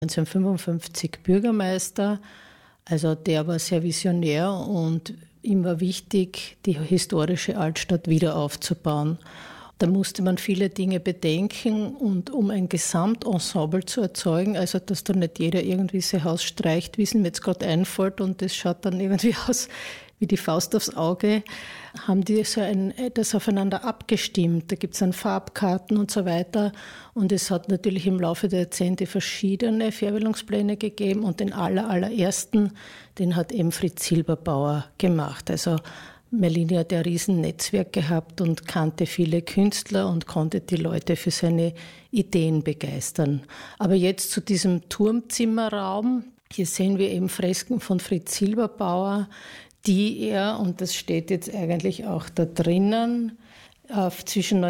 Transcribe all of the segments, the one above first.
1955 Bürgermeister. Also der war sehr visionär und ihm war wichtig, die historische Altstadt wieder aufzubauen. Da musste man viele Dinge bedenken und um ein Gesamtensemble zu erzeugen, also dass da nicht jeder irgendwie sein Haus streicht, wie es ihm jetzt gerade einfällt und das schaut dann irgendwie aus wie die Faust aufs Auge, haben die das aufeinander abgestimmt. Da gibt es dann Farbkarten und so weiter. Und es hat natürlich im Laufe der Jahrzehnte verschiedene Färbelungspläne gegeben und den allerersten, den hat eben Fritz Silberbauer gemacht. Also Merlini hat ja ein Riesennetzwerk gehabt und kannte viele Künstler und konnte die Leute für seine Ideen begeistern. Aber jetzt zu diesem Turmzimmerraum. Hier sehen wir eben Fresken von Fritz Silberbauer, die er, und das steht jetzt eigentlich auch da drinnen, zwischen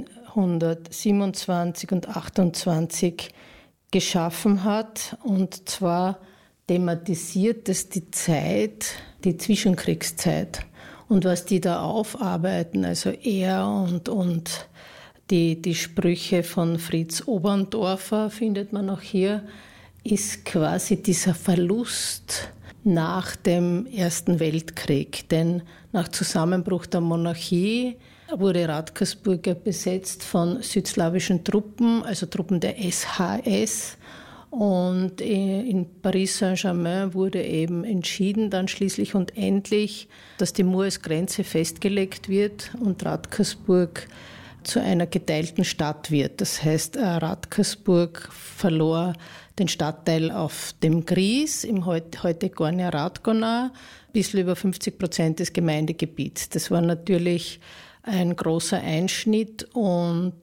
1927 und 1928 geschaffen hat. Und zwar thematisiert es die Zeit, die Zwischenkriegszeit. Und was die da aufarbeiten, also er und die Sprüche von Fritz Oberndorfer findet man auch hier, ist quasi dieser Verlust nach dem Ersten Weltkrieg. Denn nach Zusammenbruch der Monarchie wurde Radkersburg besetzt von südslawischen Truppen, also Truppen der SHS. Und in Paris Saint-Germain wurde eben entschieden, dann schließlich und endlich, dass die Mur als Grenze festgelegt wird und Radkersburg zu einer geteilten Stadt wird. Das heißt, Radkersburg verlor den Stadtteil auf dem Gries, im heute Gornja Radgona, ein bisschen über 50% des Gemeindegebiets. Das war natürlich ein großer Einschnitt und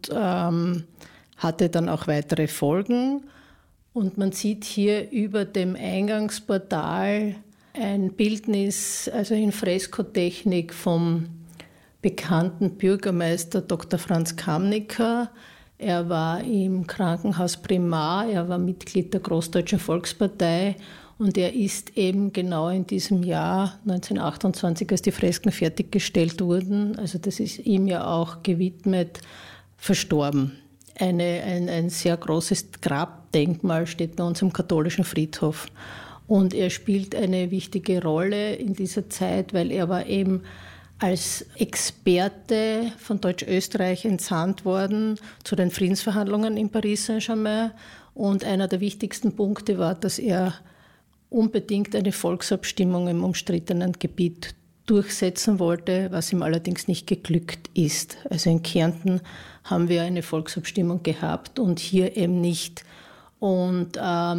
hatte dann auch weitere Folgen. Und man sieht hier über dem Eingangsportal ein Bildnis, also in Freskotechnik vom bekannten Bürgermeister Dr. Franz Kamniker. Er war im Krankenhaus Primar, er war Mitglied der Großdeutschen Volkspartei und er ist eben genau in diesem Jahr 1928, als die Fresken fertiggestellt wurden, also das ist ihm ja auch gewidmet, verstorben. Ein sehr großes Grabdenkmal steht bei uns am katholischen Friedhof. Und er spielt eine wichtige Rolle in dieser Zeit, weil er war eben als Experte von Deutsch-Österreich entsandt worden zu den Friedensverhandlungen in Paris Saint-Germain. Und einer der wichtigsten Punkte war, dass er unbedingt eine Volksabstimmung im umstrittenen Gebiet durchsetzen wollte, was ihm allerdings nicht geglückt ist. Also in Kärnten haben wir eine Volksabstimmung gehabt und hier eben nicht. Und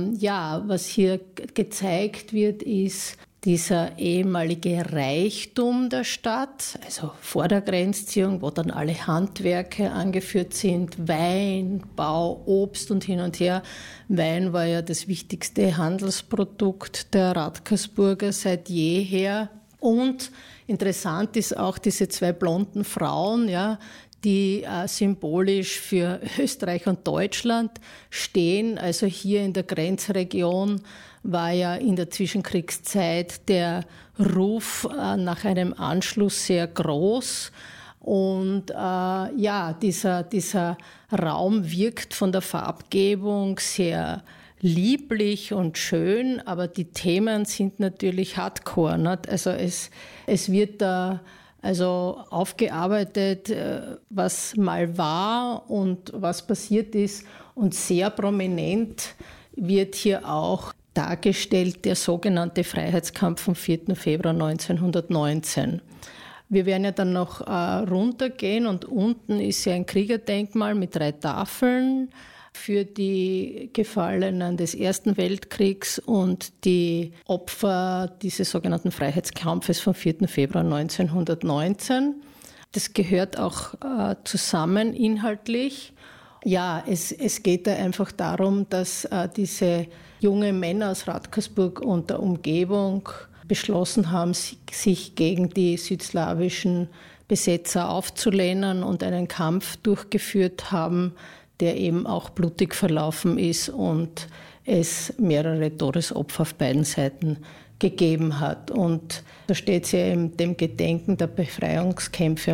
was hier gezeigt wird, ist dieser ehemalige Reichtum der Stadt, also vor der Grenzziehung, wo dann alle Handwerke angeführt sind, Wein, Bau, Obst und hin und her. Wein war ja das wichtigste Handelsprodukt der Radkersburger seit jeher. Und interessant ist auch diese zwei blonden Frauen, ja, die symbolisch für Österreich und Deutschland stehen. Also hier in der Grenzregion war ja in der Zwischenkriegszeit der Ruf nach einem Anschluss sehr groß. Und dieser Raum wirkt von der Farbgebung sehr lieblich und schön, aber die Themen sind natürlich hardcore. Nicht? Also es wird da aufgearbeitet, was mal war und was passiert ist. Und sehr prominent wird hier auch dargestellt der sogenannte Freiheitskampf vom 4. Februar 1919. Wir werden ja dann noch runtergehen und unten ist ja ein Kriegerdenkmal mit 3 Tafeln für die Gefallenen des Ersten Weltkriegs und die Opfer dieses sogenannten Freiheitskampfes vom 4. Februar 1919. Das gehört auch zusammen inhaltlich. Ja, es geht da einfach darum, dass diese junge Männer aus Radkersburg und der Umgebung beschlossen haben, sich gegen die südslawischen Besetzer aufzulehnen und einen Kampf durchgeführt haben, der eben auch blutig verlaufen ist und es mehrere Todesopfer auf beiden Seiten gegeben hat. Und da steht es ja in dem Gedenken der Befreiungskämpfe am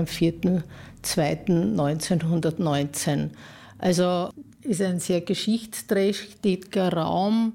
4.2.1919. Also ist ein sehr geschichtsträchtiger Raum